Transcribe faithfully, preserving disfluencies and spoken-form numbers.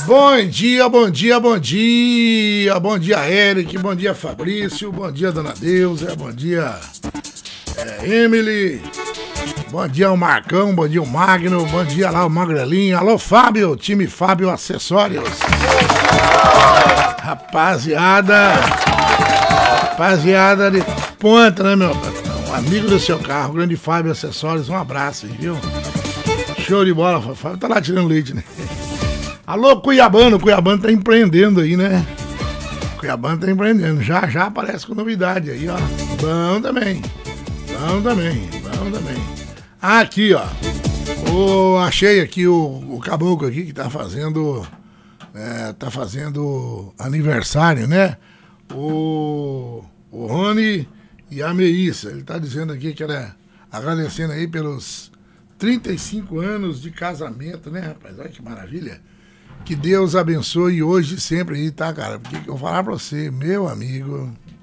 Bom dia, bom dia, bom dia. Bom dia, Eric. Bom dia, Fabrício. Bom dia, Dona Deusa. Bom dia, é, Emily. Bom dia, o Marcão. Bom dia, o Magno. Bom dia lá, o Magrelinho. Alô, Fábio. Time Fábio Acessórios. Rapaziada. Rapaziada de ponta, né, meu patrão? Amigo do seu carro, grande Fábio Acessórios. Um abraço, hein, viu? Show de bola. O Fábio tá lá tirando leite, né? Alô, Cuiabano. Cuiabano tá empreendendo aí, né? Cuiabano tá empreendendo. Já, já aparece com novidade aí, ó. Bom também. Bom também. Bom também. Aqui, ó. Oh, achei aqui o, o caboclo aqui que tá fazendo... É, tá fazendo aniversário, né? O, o Rony e a Meissa. Ele tá dizendo aqui que ela agradecendo aí pelos trinta e cinco anos de casamento, né, rapaz? Olha que maravilha. Que Deus abençoe hoje e sempre aí, tá, cara? Porque eu vou falar pra você, meu amigo...